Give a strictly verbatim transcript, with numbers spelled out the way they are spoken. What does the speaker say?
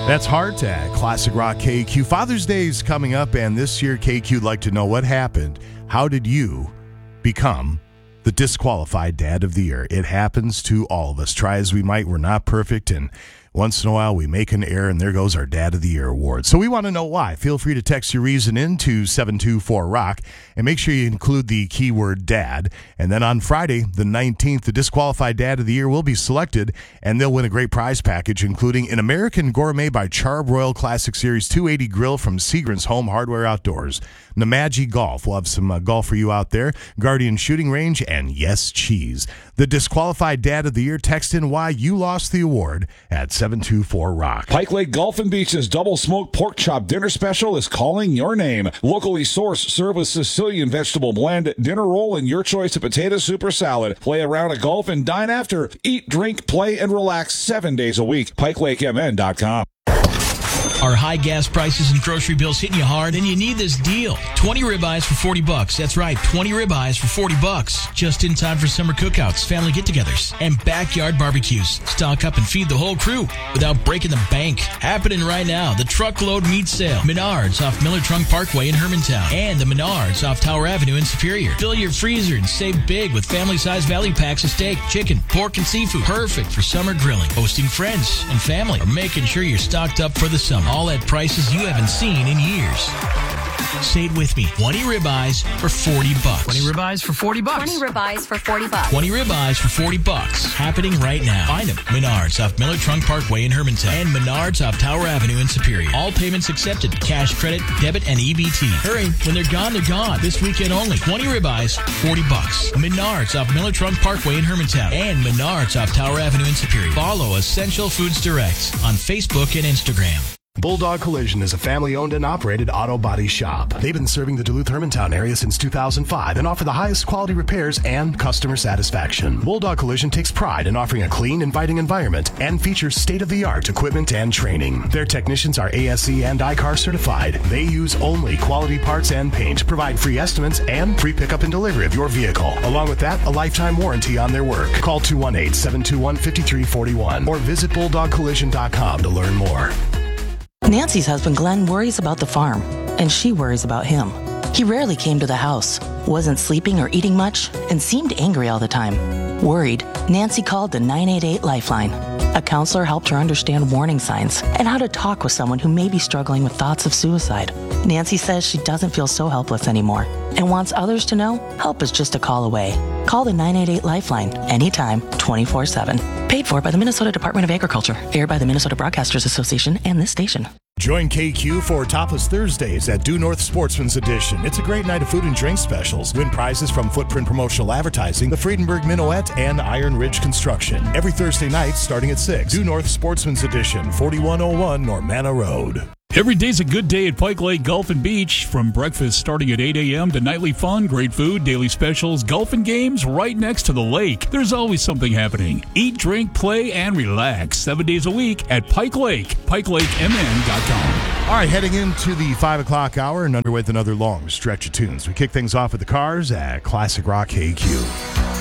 That's Heart at Classic Rock K Q. Father's Day is coming up, and this year K Q'd like to know what happened. How did you become the disqualified dad of the year? It happens to all of us. Try as we might, we're not perfect, and once in a while we make an error, and there goes our Dad of the Year award. So we want to know why. Feel free to text your reason in to seven two four rock, and make sure you include the keyword dad. And then on Friday, the nineteenth, the disqualified dad of the year will be selected, and they'll win a great prize package, including an American Gourmet by Char-Broil Classic Series two eighty grill from Seagram's Home Hardware Outdoors. Namaji Golf. We'll have some uh, golf for you out there. Guardian Shooting Range, and yes, cheese. The disqualified dad of the year, text in why you lost the award at seven two four rock. Pike Lake Golf and Beach's double smoked pork chop dinner special is calling your name. Locally sourced, served with Sicilian vegetable blend, dinner roll, and your choice of potato soup or salad. Play a round of golf and dine after. Eat, drink, play, and relax seven days a week. Pike Lake M N dot com. Are high gas prices and grocery bills hitting you hard? Then you need this deal. twenty ribeyes for forty bucks. That's right, twenty ribeyes for forty bucks. Just in time for summer cookouts, family get-togethers, and backyard barbecues. Stock up and feed the whole crew without breaking the bank. Happening right now. The Truckload Meat Sale. Menards off Miller Trunk Parkway in Hermantown. And the Menards off Tower Avenue in Superior. Fill your freezer and save big with family-sized value packs of steak, chicken, pork, and seafood. Perfect for summer grilling, hosting friends and family, or making sure you're stocked up for the summer. All at prices you haven't seen in years. Say it with me. twenty ribeyes for forty bucks. twenty ribeyes for forty bucks. twenty ribeyes for forty bucks. twenty ribeyes for forty bucks. Happening right now. Find them. Menards off Miller Trunk Parkway in Hermantown. And Menards off Tower Avenue in Superior. All payments accepted. Cash, credit, debit, and E B T. Hurry. When they're gone, they're gone. This weekend only. twenty ribeyes, forty bucks. Menards off Miller Trunk Parkway in Hermantown. And Menards off Tower Avenue in Superior. Follow Essential Foods Direct on Facebook and Instagram. Bulldog Collision is a family-owned and operated auto body shop. They've been serving the Duluth-Hermantown area since two thousand five and offer the highest quality repairs and customer satisfaction. Bulldog Collision takes pride in offering a clean, inviting environment and features state-of-the-art equipment and training. Their technicians are A S E and I C A R certified. They use only quality parts and paint, provide free estimates, and free pickup and delivery of your vehicle. Along with that, a lifetime warranty on their work. Call two one eight, seven two one, five three four one or visit bulldog collision dot com to learn more. Nancy's husband Glenn worries about the farm, and she worries about him. He rarely came to the house, wasn't sleeping or eating much, and seemed angry all the time. Worried, Nancy called the nine eight eight Lifeline. A counselor helped her understand warning signs and how to talk with someone who may be struggling with thoughts of suicide. Nancy says she doesn't feel so helpless anymore and wants others to know help is just a call away. Call the nine eight eight Lifeline anytime, twenty-four seven. Paid for by the Minnesota Department of Agriculture. Aired by the Minnesota Broadcasters Association and this station. Join K Q for Topless Thursdays at Due North Sportsman's Edition. It's a great night of food and drink specials. Win prizes from Footprint Promotional Advertising, the Friedenberg Minuet, and Iron Ridge Construction. Every Thursday night starting at six. Due North Sportsman's Edition, forty-one oh one Normanna Road. Every day's a good day at Pike Lake Golf and Beach. From breakfast starting at eight a.m. to nightly fun, great food, daily specials, golf and games right next to the lake. There's always something happening. Eat, drink, play, and relax. Seven days a week at Pike Lake. Pike Lake M N dot com. All right, heading into the five o'clock hour and underway with another long stretch of tunes. We kick things off with the Cars at Classic Rock K Q.